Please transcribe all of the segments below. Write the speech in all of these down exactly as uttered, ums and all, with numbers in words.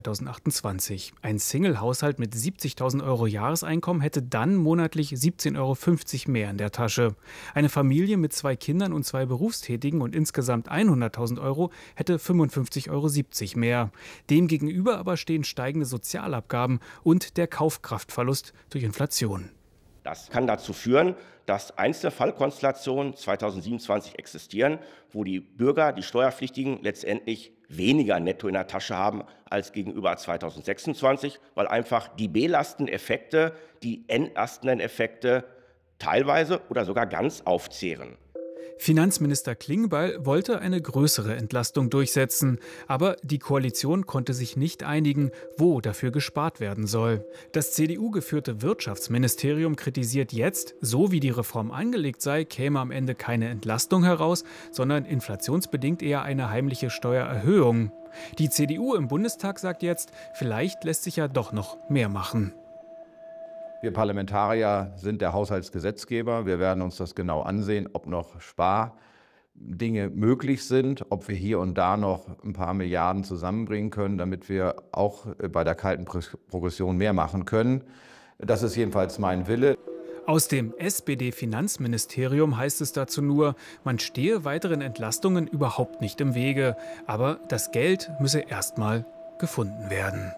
zweitausendachtundzwanzig. Ein Single-Haushalt mit siebzigtausend Euro Jahreseinkommen hätte dann monatlich siebzehn Euro fünfzig mehr in der Tasche. Eine Familie mit zwei Kindern und zwei Berufstätigen und insgesamt hunderttausend Euro hätte fünfundfünfzig Euro siebzig mehr. Demgegenüber aber stehen steigende Sozialabgaben und der Kaufkraftverlust durch Inflation. Das kann dazu führen, dass einzelne Fallkonstellationen zweitausendsiebenundzwanzig existieren, wo die Bürger, die Steuerpflichtigen, letztendlich weniger netto in der Tasche haben als gegenüber zweitausendsechsundzwanzig, weil einfach die belastenden Effekte, die entlastenden Effekte teilweise oder sogar ganz aufzehren. Finanzminister Klingbeil wollte eine größere Entlastung durchsetzen, aber die Koalition konnte sich nicht einigen, wo dafür gespart werden soll. Das C D U-geführte Wirtschaftsministerium kritisiert jetzt, so wie die Reform angelegt sei, käme am Ende keine Entlastung heraus, sondern inflationsbedingt eher eine heimliche Steuererhöhung. Die C D U im Bundestag sagt jetzt, vielleicht lässt sich ja doch noch mehr machen. Wir Parlamentarier sind der Haushaltsgesetzgeber. Wir werden uns das genau ansehen, ob noch Spardinge möglich sind, ob wir hier und da noch ein paar Milliarden zusammenbringen können, damit wir auch bei der kalten Progression mehr machen können. Das ist jedenfalls mein Wille. Aus dem S P D-Finanzministerium heißt es dazu nur, man stehe weiteren Entlastungen überhaupt nicht im Wege. Aber das Geld müsse erst mal gefunden werden.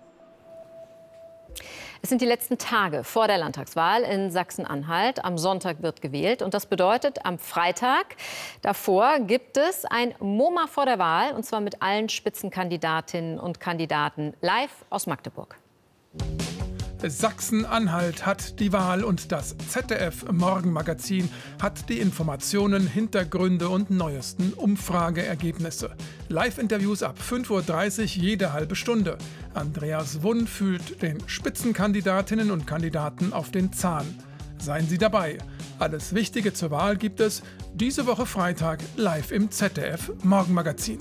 Es sind die letzten Tage vor der Landtagswahl in Sachsen-Anhalt. Am Sonntag wird gewählt. Und das bedeutet, am Freitag davor gibt es ein MoMA vor der Wahl. Und zwar mit allen Spitzenkandidatinnen und Kandidaten live aus Magdeburg. Sachsen-Anhalt hat die Wahl und das Z D F-Morgenmagazin hat die Informationen, Hintergründe und neuesten Umfrageergebnisse. Live-Interviews ab fünf Uhr dreißig jede halbe Stunde. Andreas Wunn fühlt den Spitzenkandidatinnen und Kandidaten auf den Zahn. Seien Sie dabei. Alles Wichtige zur Wahl gibt es diese Woche Freitag live im Z D F-Morgenmagazin.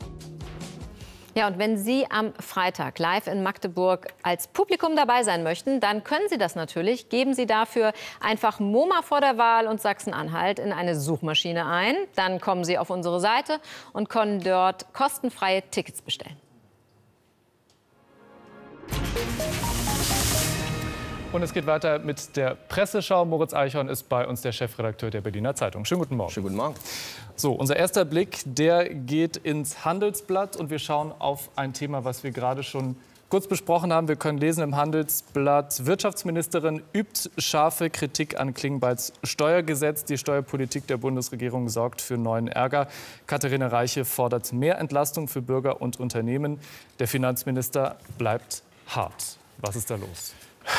Ja, und wenn Sie am Freitag live in Magdeburg als Publikum dabei sein möchten, dann können Sie das natürlich. Geben Sie dafür einfach MoMA vor der Wahl und Sachsen-Anhalt in eine Suchmaschine ein. Dann kommen Sie auf unsere Seite und können dort kostenfreie Tickets bestellen. Und es geht weiter mit der Presseschau. Moritz Eichhorn ist bei uns, der Chefredakteur der Berliner Zeitung. Schönen guten Morgen. Schönen guten Morgen. So, unser erster Blick, der geht ins Handelsblatt. Und wir schauen auf ein Thema, was wir gerade schon kurz besprochen haben. Wir können lesen im Handelsblatt, Wirtschaftsministerin übt scharfe Kritik an Klingbeils Steuergesetz. Die Steuerpolitik der Bundesregierung sorgt für neuen Ärger. Katharina Reiche fordert mehr Entlastung für Bürger und Unternehmen. Der Finanzminister bleibt hart. Was ist da los?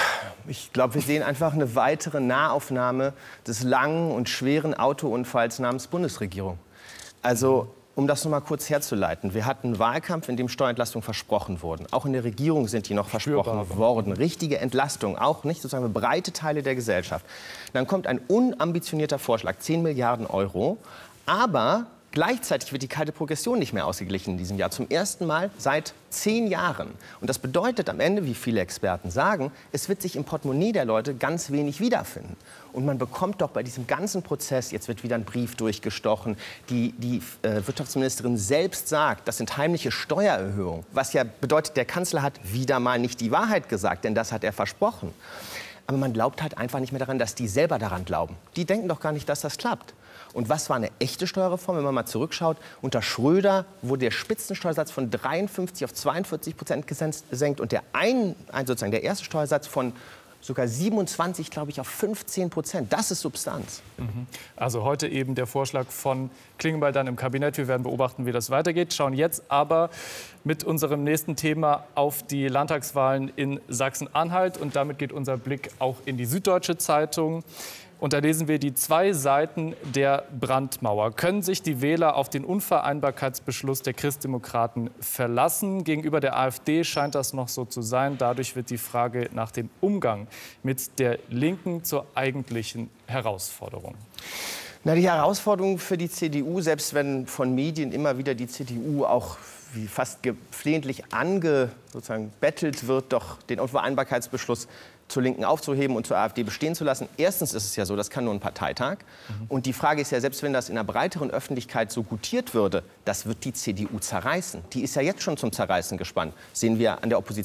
Ich glaube, wir sehen einfach eine weitere Nahaufnahme des langen und schweren Autounfalls namens Bundesregierung. Also, um das noch mal kurz herzuleiten. Wir hatten einen Wahlkampf, in dem Steuerentlastungen versprochen wurden. Auch in der Regierung sind die noch versprochen Spürbar. worden. Richtige Entlastung, auch nicht sozusagen für breite Teile der Gesellschaft. Dann kommt ein unambitionierter Vorschlag, zehn Milliarden Euro. Aber gleichzeitig wird die kalte Progression nicht mehr ausgeglichen in diesem Jahr. Zum ersten Mal seit zehn Jahren. Und das bedeutet am Ende, wie viele Experten sagen, es wird sich im Portemonnaie der Leute ganz wenig wiederfinden. Und man bekommt doch bei diesem ganzen Prozess, jetzt wird wieder ein Brief durchgestochen, die, die äh, Wirtschaftsministerin selbst sagt, das sind heimliche Steuererhöhungen. Was ja bedeutet, der Kanzler hat wieder mal nicht die Wahrheit gesagt, denn das hat er versprochen. Aber man glaubt halt einfach nicht mehr daran, dass die selber daran glauben. Die denken doch gar nicht, dass das klappt. Und was war eine echte Steuerreform, wenn man mal zurückschaut? Unter Schröder wurde der Spitzensteuersatz von dreiundfünfzig auf zweiundvierzig Prozent gesenkt und der, ein, sozusagen der erste Steuersatz von sogar siebenundzwanzig, glaube ich, auf fünfzehn Prozent. Das ist Substanz. Also heute eben der Vorschlag von Klingbeil dann im Kabinett. Wir werden beobachten, wie das weitergeht. Schauen jetzt aber mit unserem nächsten Thema auf die Landtagswahlen in Sachsen-Anhalt. Und damit geht unser Blick auch in die Süddeutsche Zeitung. Und da lesen wir die zwei Seiten der Brandmauer. Können sich die Wähler auf den Unvereinbarkeitsbeschluss der Christdemokraten verlassen? Gegenüber der AfD scheint das noch so zu sein. Dadurch wird die Frage nach dem Umgang mit der Linken zur eigentlichen Herausforderung. Na, die Herausforderung für die C D U, selbst wenn von Medien immer wieder die C D U auch wie fast geflehentlich ange, sozusagen bettelt wird, doch den Unvereinbarkeitsbeschluss zur Linken aufzuheben und zur AfD bestehen zu lassen. Erstens ist es ja so, das kann nur ein Parteitag. Mhm. Und die Frage ist ja, selbst wenn das in einer breiteren Öffentlichkeit so gutiert würde, das wird die C D U zerreißen. Die ist ja jetzt schon zum Zerreißen gespannt. Sehen wir an der Opposition.